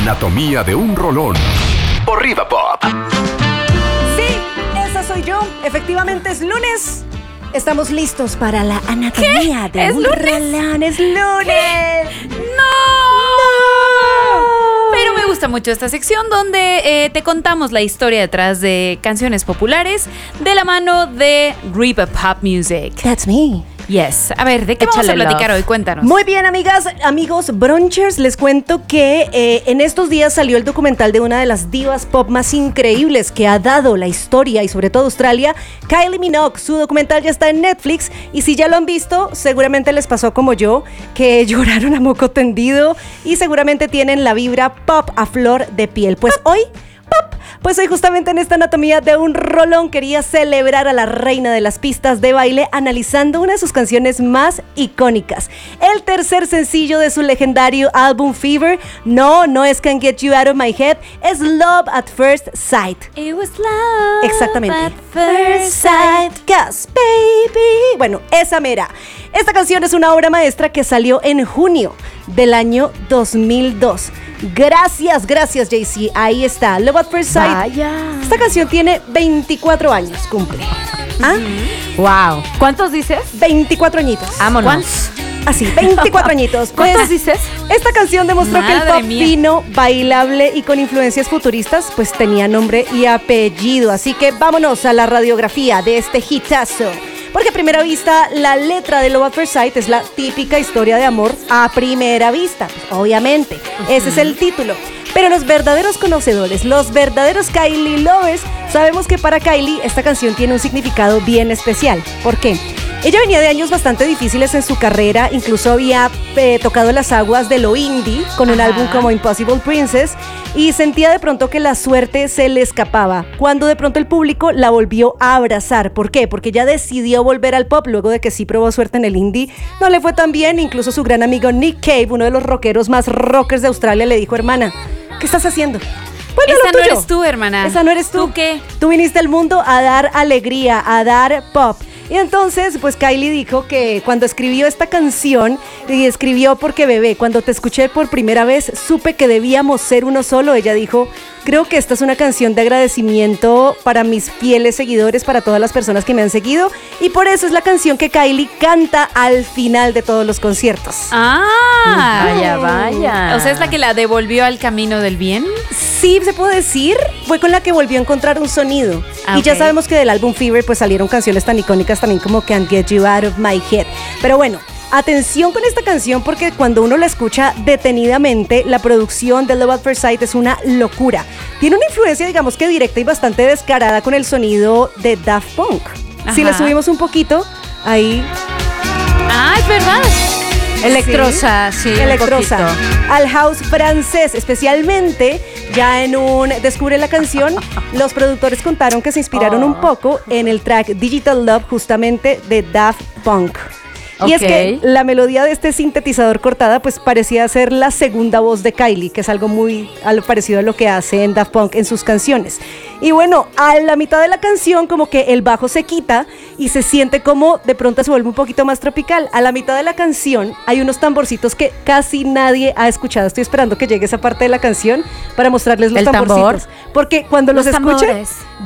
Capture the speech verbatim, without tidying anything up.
Anatomía de un rolón por Riva Pop. Sí, esa soy yo. Efectivamente es lunes. Estamos listos para la anatomía ¿Qué? de ¿Es un lunes? rolón. ¡Es lunes! ¿Qué? ¡No! Pero me gusta mucho esta sección donde eh, te contamos la historia detrás de canciones populares de la mano de Riva Pop Music. That's me. Yes. A ver, ¿de qué vamos a Échale platicar love. hoy? Cuéntanos. Muy bien, amigas, amigos brunchers, les cuento que eh, en estos días salió el documental de una de las divas pop más increíbles que ha dado la historia y sobre todo Australia, Kylie Minogue. Su documental ya está en Netflix y si ya lo han visto, seguramente les pasó como yo, que lloraron a moco tendido y seguramente tienen la vibra pop a flor de piel. Pues hoy... ¡Pop! Pues hoy justamente en esta anatomía de un rolón quería celebrar a la reina de las pistas de baile analizando una de sus canciones más icónicas. El tercer sencillo de su legendario álbum Fever, no, no es Can't Get You Out of My Head, es Love at First Sight. It was love Exactamente. at first sight. Cause baby. Bueno, esa mera. Esta canción es una obra maestra que salió en junio del año dos mil dos. Gracias, gracias Jay-Z. Ahí está, Love at First Sight. Vaya. Esta canción tiene veinticuatro años, cumple. ¿Ah? Wow. ¿Cuántos dices? veinticuatro añitos. Vámonos. ¿Cuántos? Así, veinticuatro añitos. Pues, ¿Cuántos dices? esta canción demostró que el Madre pop mía. fino, bailable y con influencias futuristas, pues tenía nombre y apellido. Así que vámonos a la radiografía de este hitazo. Porque a primera vista, la letra de Love at First Sight es la típica historia de amor a primera vista. Pues, obviamente, ese es el título. Pero los verdaderos conocedores, los verdaderos Kylie lovers, sabemos que para Kylie esta canción tiene un significado bien especial. ¿Por qué? Ella venía de años bastante difíciles en su carrera, incluso había eh, tocado las aguas de lo indie con un Ajá. álbum como Impossible Princess y sentía de pronto que la suerte se le escapaba, cuando de pronto el público la volvió a abrazar. ¿Por qué? Porque ella decidió volver al pop luego de que sí probó suerte en el indie, no le fue tan bien, incluso su gran amigo Nick Cave, uno de los rockeros más rockers de Australia, le dijo: hermana, ¿qué estás haciendo? Bueno, Esa lo no tuyo. eres tú, hermana. Esa no eres tú. ¿Tú qué? Tú viniste al mundo a dar alegría, a dar pop. Y entonces, pues Kylie dijo que cuando escribió esta canción, y escribió porque bebé, cuando te escuché por primera vez, supe que debíamos ser uno solo. Ella dijo: creo que esta es una canción de agradecimiento para mis fieles seguidores, para todas las personas que me han seguido. Y por eso es la canción que Kylie canta al final de todos los conciertos. Ah. Vaya, vaya. O sea, es la que la devolvió al camino del bien. Sí, se puede decir, fue con la que volvió a encontrar un sonido. Ah, y ya ok. sabemos que del álbum Fever pues salieron canciones tan icónicas también como Can't Get You Out of My Head. Pero bueno, atención con esta canción porque cuando uno la escucha detenidamente, la producción de Love at First Sight es una locura. Tiene una influencia, digamos que directa y bastante descarada con el sonido de Daft Punk. Si Ajá. le subimos un poquito, ahí... Ah, es verdad. Electrosa, sí, un Electrosa, poquito. al house francés, especialmente ya en un Descubre la canción, los productores contaron que se inspiraron Oh. un poco en el track Digital Love justamente de Daft Punk. Y es Ok. que la melodía de este sintetizador cortada pues parecía ser la segunda voz de Kylie, que es algo muy a lo parecido a lo que hace en Daft Punk en sus canciones. Y bueno, a la mitad de la canción como que el bajo se quita y se siente como de pronto se vuelve un poquito más tropical. A la mitad de la canción hay unos tamborcitos que casi nadie ha escuchado. Estoy esperando que llegue esa parte de la canción para mostrarles los ¿El tambor? tamborcitos. Porque cuando los, Los escuchen, tambores.